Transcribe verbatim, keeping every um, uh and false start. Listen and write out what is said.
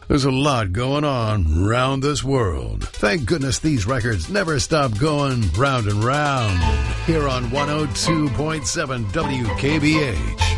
There's a lot going on round this world. Thank goodness these records never stop going round and round. Here on one oh two point seven W K B H.